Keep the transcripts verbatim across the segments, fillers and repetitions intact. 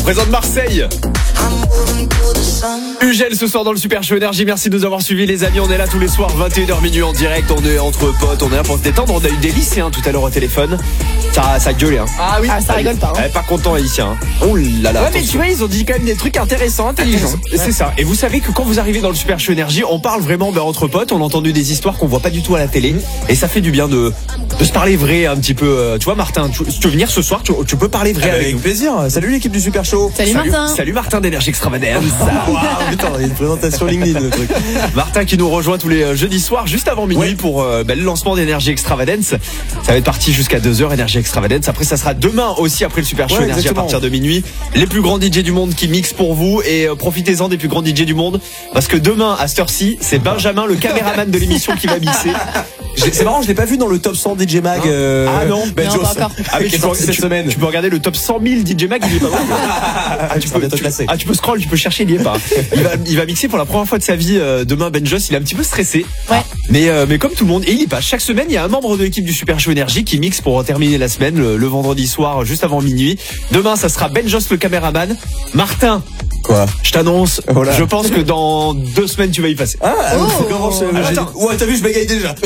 présente Marseille. Ugel ce soir dans le Super Show Énergie. Merci de nous avoir suivis les amis. On est là tous les soirs vingt et une heures minuit en direct. On est entre potes, on est là pour se détendre. On a eu des lycéens tout à l'heure au téléphone. Ça, ça gueulait hein. Ah oui, ah, ça rigole pas. Hein. Pas content les lycéens. Oh là là. Ouais mais tu vois ils ont dit quand même des trucs intéressants, intelligents. C'est ouais. ça. Et vous savez que quand vous arrivez dans le Super Show Énergie, on parle vraiment ben, entre potes. On a entendu des histoires qu'on voit pas du tout à la télé. Mmh. Et ça fait du bien de, de se parler vrai un petit peu. Euh, tu vois Martin, tu, si tu veux venir ce soir, tu, tu peux parler vrai ah, avec avec nous. plaisir. Salut l'équipe du Super Show. Salut, Salut Martin. Salut Martin d'Énergie Extravagance. Wow, putain, il y a une présentation LinkedIn le truc. Martin qui nous rejoint tous les jeudis soirs juste avant minuit ouais. pour euh, ben, le lancement d'Énergie Extravagance. Ça va être parti jusqu'à deux heures Énergie Extravagance. Après ça sera demain aussi après le Super Show ouais, Énergie à partir de minuit. Les plus grands D J du monde qui mixent pour vous et euh, profitez-en des plus grands D J du monde parce que demain à cette heure-ci, c'est Benjamin le caméraman de l'émission qui va mixer. C'est marrant, je l'ai pas vu dans le top cent D J Mag. Euh... Ah non, Ben non, pas encore. Ah, mais tu, peux, cette tu, semaine. tu peux regarder le top cent mille D J Mag, il est pas bon. Ah, tu, peux, tu, ah, tu peux scroll, tu peux chercher, il y est pas. Il va, il va mixer pour la première fois de sa vie euh, demain. Ben Joss, il est un petit peu stressé. Ouais. Mais, euh, mais comme tout le monde, et il y passe. Chaque semaine, il y a un membre de l'équipe du Super Show Énergie qui mixe pour terminer la semaine le, le vendredi soir, juste avant minuit. Demain, ça sera Ben Joss le caméraman. Martin. Quoi? Je t'annonce, voilà. Je pense que dans deux semaines tu vas y passer. Ah, oh comment je... ah, attends. Ouais, t'as vu, je bégaye déjà.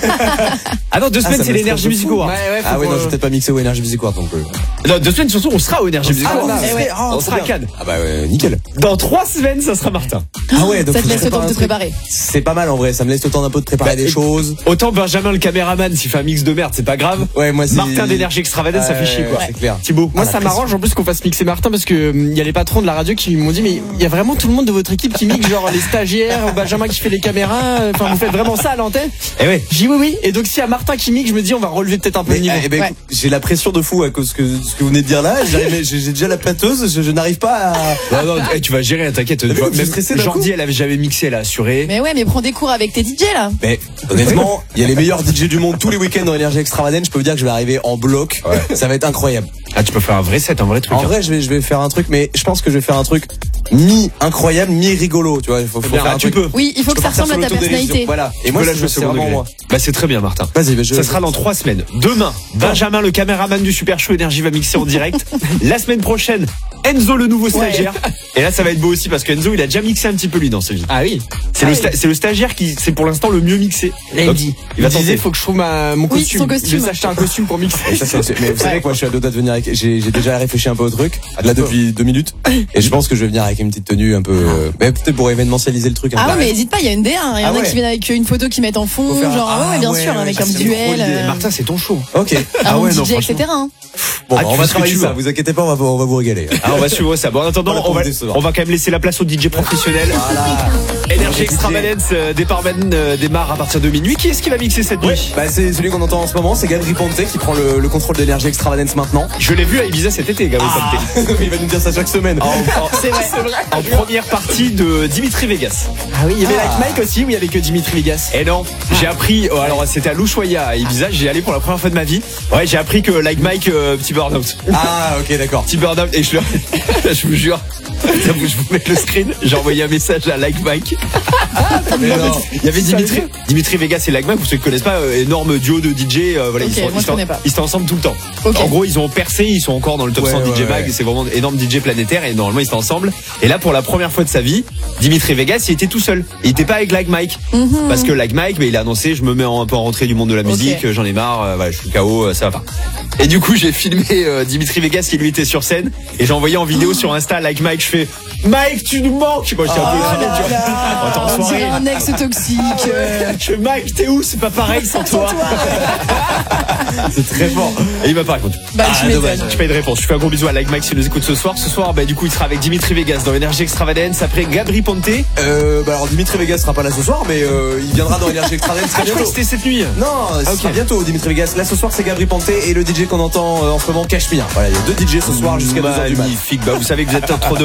Ah non, deux semaines ah, c'est l'Énergie Music Award. Ouais, ouais, ah ouais, non, je vais peut-être pas mixer au Énergie Music Award donc. Euh... Non, deux semaines surtout, on sera au Énergie Music Award. Ah, on, ouais. on sera à Cannes. Ah bah ouais, nickel. Dans trois semaines, ça sera Martin. Ah ouais, donc ça te laisse le temps de te préparer. C'est pas mal en vrai, ça me laisse le temps d'un peu de préparer bah, des choses. Autant Benjamin le caméraman, s'il fait un mix de merde, c'est pas grave. Ouais, moi c'est Martin d'Énergie Extravagance, euh, ça fait chier quoi. C'est clair. Thibaut. Moi ça m'arrange en plus qu'on fasse mixer Martin parce que il y a les patrons de la radio qui m'ont dit mais il y a vraiment tout le monde de votre équipe qui mixe, genre les stagiaires, Benjamin qui fait les caméras, enfin vous faites vraiment ça à l'antenne. Eh ouais. J'ai dit oui oui et donc s'il y a Martin qui mixe, je me dis on va relever peut-être un peu mais, le niveau. Eh ben, ouais. J'ai la pression de fou à cause que ce que vous venez de dire là. J'ai déjà la pâteuse, je, je n'arrive pas à. Non non, hey, tu vas gérer, t'inquiète. Même stressé. Jordi, elle avait jamais mixé, elle a assuré. Mais ouais, mais prends des cours avec tes D J là. Mais honnêtement, il y a les meilleurs D J du monde tous les week-ends dans Énergie Extravagance. Je peux vous dire que je vais arriver en bloc. Ouais. Ça va être incroyable. Ah, tu peux faire un vrai set, un vrai truc. En hein. vrai, je vais, je vais faire un truc, mais je pense que je vais faire un truc mi incroyable, mi rigolo. Tu vois, il faut, faut bien, faire ah, un tu truc. peux. Oui, il faut que ça ressemble à ta personnalité. Voilà. Et moi, là, je je c'est vraiment moi. Bah, c'est très bien, Martin. Vas-y, bah, je... Ça sera dans trois semaines. Demain, Benjamin, le caméraman du Super Show Énergie, va mixer en direct. La semaine prochaine, Enzo, le nouveau stagiaire. Ouais. Et là, ça va être beau aussi parce que Enzo, il a déjà mixé un petit peu lui dans sa vie. Ah oui. C'est ah le, oui. sta- c'est le stagiaire qui, c'est pour l'instant le mieux mixé. Il dit. Il va il disait, tenter. faut que je trouve ma, mon Oui, costume. son costume. Je vais s'acheter un costume pour mixer. Et ça, c'est, c'est, mais vous savez quoi, je suis à deux doigts de venir avec, j'ai, j'ai déjà réfléchi un peu au truc, là depuis deux minutes, et je pense que je vais venir avec une petite tenue un peu, euh, mais peut-être pour événementialiser le truc. Un Ah peu. ouais, mais hésite pas, il y a une D un. Il y en Ah a ouais. qui viennent avec une photo qui mettent en fond, Faut faire genre, un- ah ouais, bien ah sûr, ouais, avec ouais, un c'est duel. Et Martin, c'est ton show. Ok. Ah Ah ouais, ouais, non, D J, et franchement. cetera. hein. Bon, Ah, bah, tu on va fais ce que travailler tu ça, veux. vous inquiétez pas, on va, on va vous régaler. Ah, on va suivre ça. Bon, en attendant, Voilà, on va, décevant. on va quand même laisser la place au D J professionnel. Voilà. Énergie Extravagance, euh, départ euh, démarre à partir de minuit. Qui est-ce qui va mixer cette nuit? Ouais, bah c'est celui qu'on entend en ce moment, c'est Gabri Ponte qui prend le, le contrôle d'Énergie Extravagance maintenant. Je l'ai vu à Ibiza cet été, Gabriel Ah, Ponte. il va nous dire ça chaque semaine. En, en- C'est vrai. en première partie de Dimitri Vegas. Ah oui, il y avait Ah. Like Mike aussi où il y avait que Dimitri Vegas. Et non, j'ai appris, oh, alors c'était à L'Ushuaïa à Ibiza, j'y allé pour la première fois de ma vie. Ouais, j'ai appris que Like Mike, euh, petit burn-out. Ah, ok, d'accord. Petit burn-out, et je, je vous jure, je vous mets le screen, j'ai envoyé un message à Like Mike. Mais non. Il y avait Dimitri, Dimitri Vegas et Like Mike, pour ceux qui ne connaissent pas, euh, énorme duo de D J, euh, voilà, Ok, ils, sont, moi, ils, je sont, connais pas. ils sont ensemble tout le temps. Ok. En gros, ils ont percé, ils sont encore dans le top Ouais, cent ouais, D J Mag, ouais. c'est vraiment énorme D J planétaire, et normalement ils étaient ensemble. Et là, pour la première fois de sa vie, Dimitri Vegas, il était tout seul. Il était pas avec Like Mike. Mhm. Parce que Like Mike, mais il a annoncé, je me mets en, un peu en rentrée du monde de la musique, Ok. j'en ai marre, euh, voilà, je suis K O, euh, ça va pas. Et du coup, j'ai filmé euh, Dimitri Vegas qui lui était sur scène, et j'ai envoyé en vidéo sur Insta à Like Mike, je fais Mike, tu nous manques. Moi, j'étais un peu énervé, tu vois. On était en On soirée. dirait un ex toxique. euh. Je fais Mike, t'es où? C'est pas pareil sans toi. C'est très fort. Et il m'a pas répondu. Bah, tu dommage. m'étonnes. Je fais de réponse. Je fais un gros bisou à Like Mike s'il nous écoute ce soir. Ce soir, bah, du coup, il sera avec Dimitri Vegas dans Énergie Extravagance. Après Gabri Ponte. Euh, bah alors Dimitri Vegas sera pas là ce soir, mais euh, il viendra dans Énergie Extravagance très Je crois bientôt. que c'était cette nuit. Non, ce ok. sera bientôt Dimitri Vegas. Là ce soir c'est Gabri Ponte et le D J qu'on entend euh, en ce moment Cachemire. Voilà, il y a deux D J ce soir jusqu'à deux heures du mat. Magnifique. Bah, vous savez que vous êtes trop de